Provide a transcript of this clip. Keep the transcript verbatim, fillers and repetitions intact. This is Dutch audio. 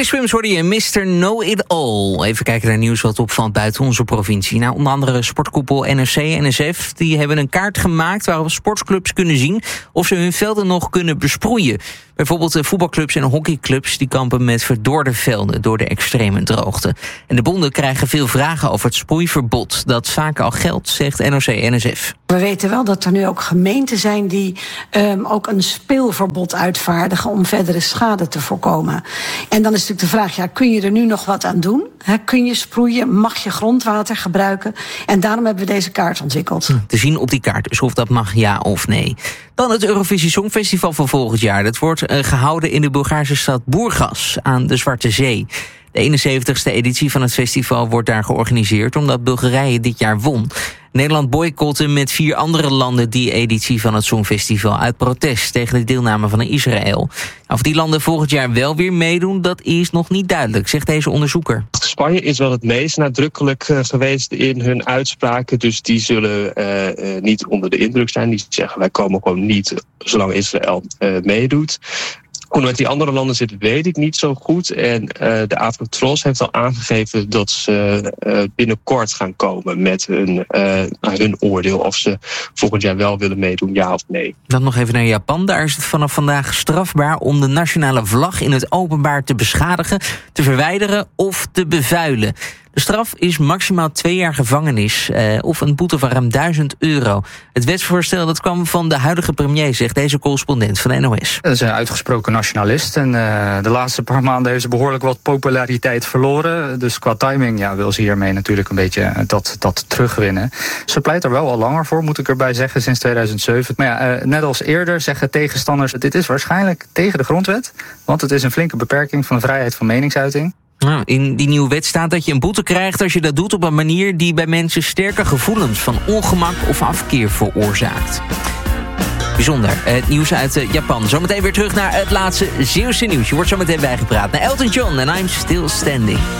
Swims hoorde je mister Know It All. Even kijken naar nieuws wat opvalt buiten onze provincie. Nou, onder andere sportkoepel N S C en N S F... die hebben een kaart gemaakt waarop sportclubs kunnen zien... of ze hun velden nog kunnen besproeien. Bijvoorbeeld de voetbalclubs en hockeyclubs... die kampen met verdorde velden door de extreme droogte. En de bonden krijgen veel vragen over het sproeiverbod... dat vaak al geldt, zegt N O C en N S F. We weten wel dat er nu ook gemeenten zijn... die um, ook een speelverbod uitvaardigen... om verdere schade te voorkomen. En dan is natuurlijk de vraag, ja, kun je er nu nog wat aan doen? He, kun je sproeien? Mag je grondwater gebruiken? En daarom hebben we deze kaart ontwikkeld. Te zien op die kaart, dus of dat mag ja of nee. Dan het Eurovisie Songfestival van volgend jaar. Dat wordt uh, gehouden in de Bulgaarse stad Burgas aan de Zwarte Zee. De eenenzeventigste editie van het festival wordt daar georganiseerd... omdat Bulgarije dit jaar won. Nederland boycotte met vier andere landen die editie van het Songfestival... uit protest tegen de deelname van Israël. Of die landen volgend jaar wel weer meedoen, dat is nog niet duidelijk, zegt deze onderzoeker. Spanje is wel het meest nadrukkelijk uh, geweest in hun uitspraken. Dus die zullen uh, uh, niet onder de indruk zijn. Die zeggen, wij komen gewoon niet zolang Israël uh, meedoet. Hoe het met die andere landen zit, weet ik niet zo goed. En uh, de Afrotros heeft al aangegeven dat ze uh, binnenkort gaan komen met hun, uh, hun oordeel. Of ze volgend jaar wel willen meedoen, ja of nee. Dan nog even naar Japan. Daar is het vanaf vandaag strafbaar om de nationale vlag in het openbaar te beschadigen, te verwijderen of te bevuilen. De straf is maximaal twee jaar gevangenis eh, of een boete van ruim duizend euro. Het wetsvoorstel dat kwam van de huidige premier, zegt deze correspondent van de N O S. Dat is een uitgesproken nationalist en uh, de laatste paar maanden heeft ze behoorlijk wat populariteit verloren. Dus qua timing ja, wil ze hiermee natuurlijk een beetje dat, dat terugwinnen. Ze pleit er wel al langer voor, moet ik erbij zeggen, sinds tweeduizend zeven. Maar ja, uh, net als eerder zeggen tegenstanders, dit is waarschijnlijk tegen de grondwet, want het is een flinke beperking van de vrijheid van meningsuiting. Nou, in die nieuwe wet staat dat je een boete krijgt als je dat doet op een manier die bij mensen sterke gevoelens van ongemak of afkeer veroorzaakt. Bijzonder, het nieuws uit Japan. Zometeen weer terug naar het laatste Zeeuwse nieuws. Je wordt zometeen bijgepraat naar Elton John en I'm Still Standing.